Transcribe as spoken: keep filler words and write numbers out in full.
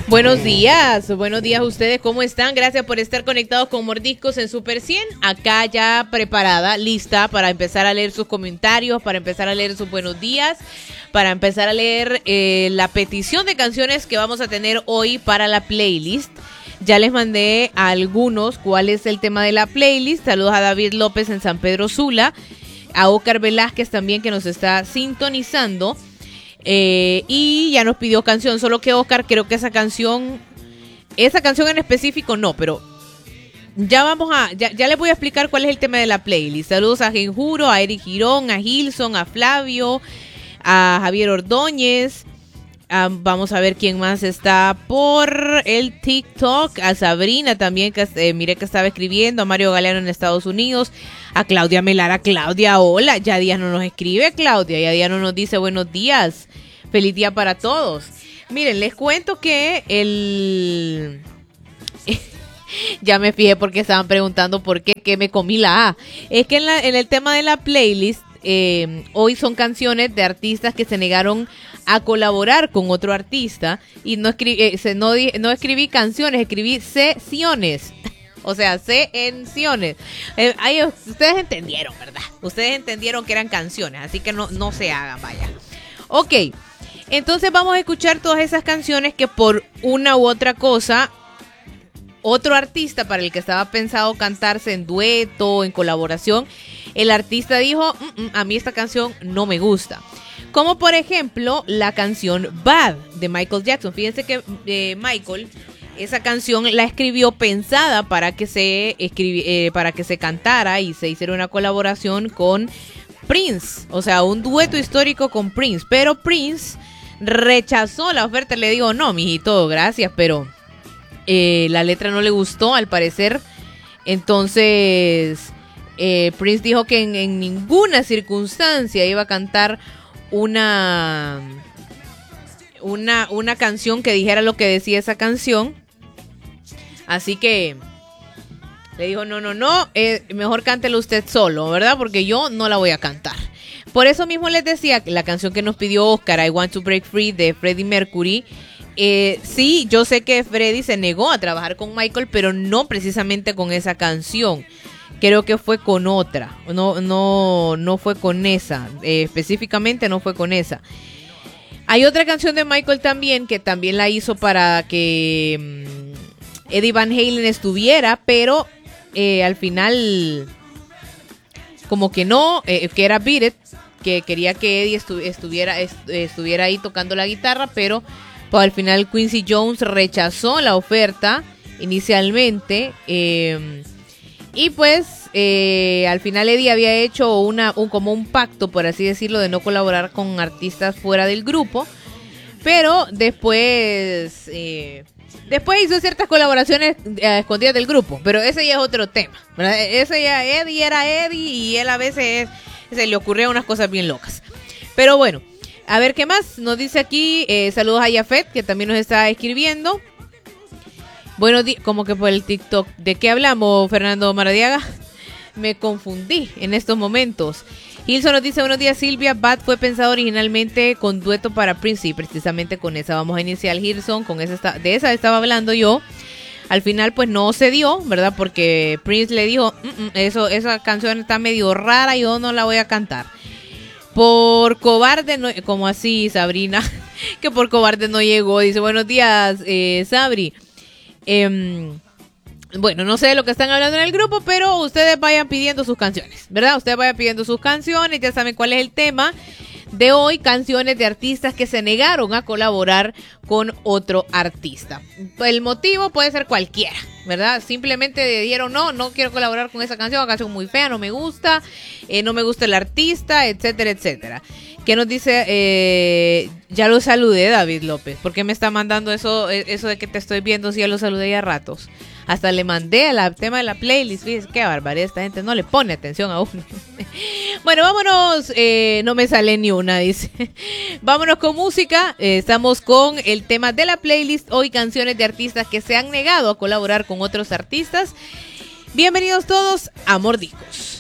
Buenos días, buenos días a ustedes, ¿cómo están? Gracias por estar conectados con Mordiscos en Super cien. Acá ya preparada, lista para empezar a leer sus comentarios, para empezar a leer sus buenos días, para empezar a leer eh, la petición de canciones que vamos a tener hoy para la playlist. Ya les mandé a algunos cuál es el tema de la playlist. Saludos a David López en San Pedro Sula, a Óscar Velázquez también que nos está sintonizando. Eh, y ya nos pidió canción, solo que Óscar, creo que esa canción, esa canción en específico no, pero ya vamos a, ya, ya les voy a explicar cuál es el tema de la playlist. Saludos a Genjuro, a Eric Girón, a Gilson, a Flavio, a Javier Ordóñez. Ah, vamos a ver quién más está por el TikTok. A Sabrina también, que eh, miré que estaba escribiendo. A Mario Galeano en Estados Unidos. A Claudia Melara. Claudia, hola. Ya día no nos escribe, Claudia. Ya día no nos dice buenos días. Feliz día para todos. Miren, les cuento que el... ya me fijé porque estaban preguntando por qué que me comí la A. Es que en, la, en el tema de la playlist, eh, hoy son canciones de artistas que se negaron a colaborar con otro artista y no escribí, eh, no, no escribí canciones, escribí sesiones, o sea, sesiones. Eh, ahí ustedes entendieron, ¿verdad? Ustedes entendieron que eran canciones, así que no, no se hagan, vaya. Ok, entonces vamos a escuchar todas esas canciones que por una u otra cosa, otro artista para el que estaba pensado cantarse en dueto, en colaboración, el artista dijo, mm, mm, a mí esta canción no me gusta. Como por ejemplo la canción Bad de Michael Jackson. Fíjense que eh, Michael, esa canción la escribió pensada para que se escribi- eh, para que se cantara y se hiciera una colaboración con Prince. O sea, un dueto histórico con Prince. Pero Prince rechazó la oferta. Le digo, no, mijito, gracias, pero eh, la letra no le gustó al parecer. Entonces eh, Prince dijo que en, en ninguna circunstancia iba a cantar una una una canción que dijera lo que decía esa canción, así que le dijo no, no, no, eh, mejor cántelo usted solo, ¿verdad? Porque yo no la voy a cantar. Por eso mismo les decía que la canción que nos pidió Oscar, I Want to Break Free de Freddie Mercury, eh, sí, yo sé que Freddie se negó a trabajar con Michael, pero no precisamente con esa canción. Creo que fue con otra, no, no, no fue con esa, eh, específicamente no fue con esa. Hay otra canción de Michael también, que también la hizo para que um, Eddie Van Halen estuviera, pero eh, al final, como que no, eh, que era Beat It, que quería que Eddie estu- estuviera, est- estuviera ahí tocando la guitarra, pero pues, al final Quincy Jones rechazó la oferta inicialmente, eh, y pues eh, al final Eddie había hecho una un, como un pacto, por así decirlo, de no colaborar con artistas fuera del grupo. Pero después eh, después hizo ciertas colaboraciones eh, escondidas del grupo. Pero ese ya es otro tema, ¿verdad? Ese ya Eddie era Eddie y él a veces se le ocurrían unas cosas bien locas. Pero bueno, a ver qué más nos dice aquí. Eh, saludos a Yafet, que también nos está escribiendo. Buenos días, como que por el TikTok. ¿De qué hablamos, Fernando Maradiaga? Me confundí en estos momentos. Gilson nos dice, buenos días, Silvia. Bad fue pensado originalmente con dueto para Prince. Y precisamente con esa vamos a iniciar, Gilson. Con esa está, de esa estaba hablando yo. Al final, pues no se dio, ¿verdad? Porque Prince le dijo, mm, mm, eso, esa canción está medio rara, yo no la voy a cantar. Por cobarde, no, como así, Sabrina, que por cobarde no llegó. Dice, buenos días, eh, Sabri. Eh, bueno, no sé de lo que están hablando en el grupo, pero ustedes vayan pidiendo sus canciones, ¿verdad? Ustedes vayan pidiendo sus canciones, ya saben cuál es el tema de hoy, canciones de artistas que se negaron a colaborar con otro artista. El motivo puede ser cualquiera, ¿verdad? Simplemente dijeron, no, no quiero colaborar con esa canción, una canción muy fea, no me gusta, eh, no me gusta el artista, etcétera, etcétera. ¿Qué nos dice? Eh, ya lo saludé, David López. ¿Por qué me está mandando eso, eso de que te estoy viendo si ya lo saludé ya ratos? Hasta le mandé al tema de la playlist. Fíjense qué barbaridad, esta gente no le pone atención a uno. Bueno, vámonos. Eh, no me sale ni una, dice. Vámonos con música. Eh, estamos con el tema de la playlist. Hoy canciones de artistas que se han negado a colaborar con otros artistas. Bienvenidos todos a Mordiscos.